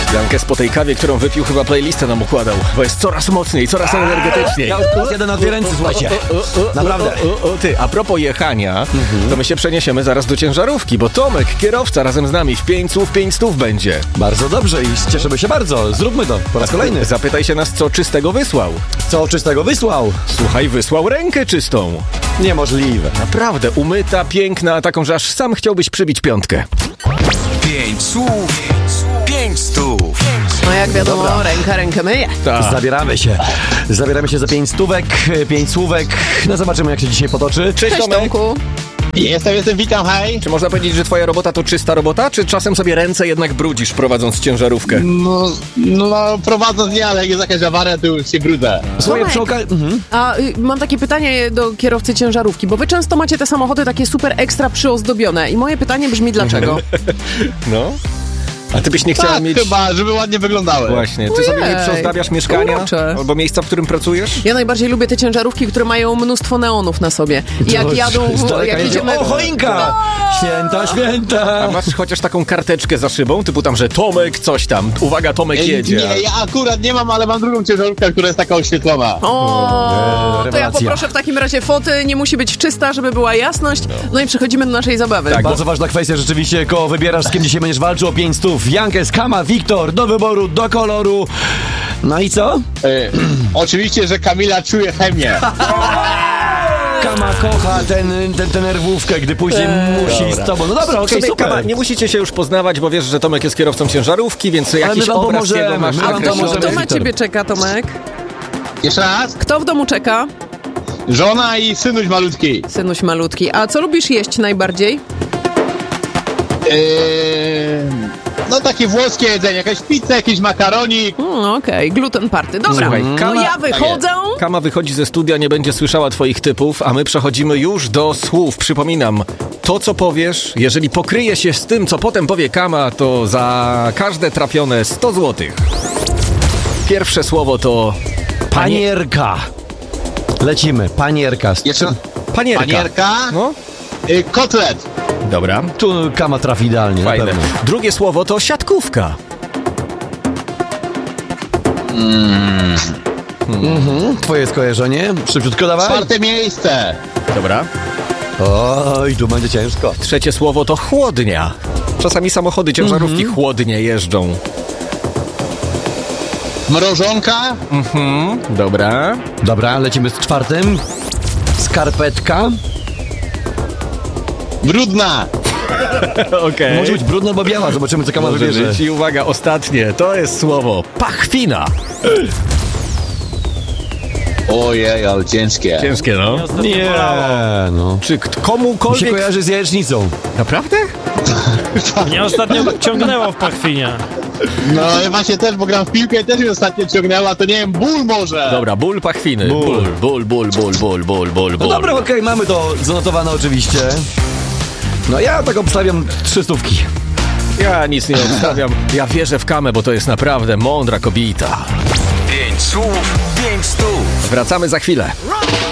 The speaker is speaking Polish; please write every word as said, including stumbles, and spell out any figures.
Jankes po tej kawie, którą wypił, chyba playlistę nam układał, bo jest coraz mocniej, coraz energetyczniej. Ja już jeden na dwie ręce, słuchajcie. Naprawdę. O, o, o, ty, a propos jechania, to my się przeniesiemy zaraz do ciężarówki, bo Tomek, kierowca, razem z nami w pięć słów, pięć stów będzie. Bardzo dobrze i cieszymy się bardzo. Zróbmy to po raz kolejny. Zapytaj się nas, co czystego wysłał. Co czystego wysłał? Słuchaj, wysłał rękę czystą. Niemożliwe. Naprawdę, umyta, piękna, taką, że aż sam chciałbyś przybić piątkę. Pięć słów, pięć stów. No jak wiadomo, Dobra. ręka rękę myje. Ta. Zabieramy się. Zabieramy się za pięć stówek, pięć słówek. No zobaczymy, jak się dzisiaj potoczy. Cześć, Cześć Tomek. Tomku. Jestem, jestem, witam, hej. Czy można powiedzieć, że twoja robota to czysta robota, czy czasem sobie ręce jednak brudzisz, prowadząc ciężarówkę? No, no prowadząc nie, ale jak jest jakaś awaria, to już się brudzę. Słuchaj, Tomek. przy okazji... Mhm. A y, mam takie pytanie do kierowcy ciężarówki, bo wy często macie te samochody takie super ekstra przyozdobione i moje pytanie brzmi dlaczego? No. A ty byś nie chciała Tak, mieć... chyba, żeby ładnie wyglądały. Właśnie. Ty sobie nie Ojej, przyozdabiasz mieszkania? urocze. Albo miejsca, w którym pracujesz? Ja najbardziej lubię te ciężarówki, które mają mnóstwo neonów na sobie. I jak To jadą, z daleka jak jedzie. jedziemy... O, choinka! Święta, święta! A masz chociaż taką karteczkę za szybą, typu tam, że Tomek coś tam, uwaga, Tomek Ej, jedzie. Nie, ja akurat nie mam, ale mam drugą ciężarówkę, która jest taka oświetlona. O, Nie, to ja rewelacja. poproszę w takim razie foty, nie musi być czysta, żeby była jasność. No i przechodzimy do naszej zabawy. Tak, Bardzo ważna kwestia rzeczywiście, koło wybierasz, z kim dzisiaj będziesz walczył o pięć stów. Jankes, Kama, Wiktor, do wyboru, do koloru. No i co? E, oczywiście, że Kamila czuje chemię. Kama kocha ten, ten, tę nerwówkę, gdy później musi Dobra. z tobą. No dobra, okej, Sobie, super. Kama, nie musicie się już poznawać, bo wiesz, że Tomek jest kierowcą ciężarówki, więc jakiś my wam obraz pomożemy, jego masz my wam określony. pomożemy. Kto na Wiktor. ciebie czeka, Tomek? Jeszcze raz. Kto w domu czeka? Żona i synuś malutki. Synuś malutki. A co lubisz jeść najbardziej? E, no takie włoskie jedzenie, jakaś pizza, jakiś makaronik. Mm, Okej, gluten party. Dobra, Słuchaj, to Kama- ja wychodzę. Kama wychodzi ze studia, nie będzie słyszała twoich typów, a my przechodzimy już do słów. Przypominam, to co powiesz, jeżeli pokryje się z tym, co potem powie Kama, to za każde trafione sto złotych. Pierwsze słowo to... Panierka. Lecimy, panierka. Jeszcze Panierka. panierka. No, E, kotlet. dobra. Tu Kama trafi idealnie, na Fajne. pewno. Drugie słowo to siatkówka. Mhm. Twoje skojarzenie? Szybciutko dawaj. Czwarte miejsce. Dobra. Oj, tu będzie ciężko. Trzecie słowo to chłodnia. Czasami samochody ciężarówki chłodnie jeżdżą. Mrożonka. Mhm, dobra. Dobra, lecimy z czwartym. Skarpetka. Brudna. Okej. Może być brudna albo biała, zobaczymy, co Kama Może wybierze. być. I uwaga, ostatnie. To jest słowo pachwina. Ojej, ale ciężkie. Ciężkie, no. Nie, no. Czy k- Mi się komukolwiek... kojarzy z jajecznicą. Naprawdę? Mnie ostatnio ciągnęło w pachwinie. No ja właśnie też, bo gram w piłkę i też mi ostatnio ciągnęła, to nie wiem, ból może. Dobra, ból pachwiny. Ból. Ból, ból, ból, ból, ból, ból, ból, No ból. dobra, okej, mamy to zanotowane oczywiście. No ja tak obstawiam trzy stówki. Ja nic nie obstawiam. Ja wierzę w Kamę, bo to jest naprawdę mądra kobieta. Pięć słów, pięć stów. Wracamy za chwilę.